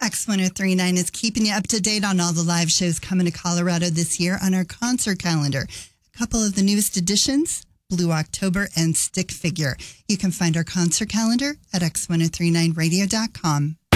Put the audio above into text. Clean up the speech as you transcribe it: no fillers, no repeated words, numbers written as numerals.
X1039 is keeping you up to date on all the live shows coming to Colorado this year on our concert calendar. A couple of the newest additions, Blue October and Stick Figure. You can find our concert calendar at x1039radio.com.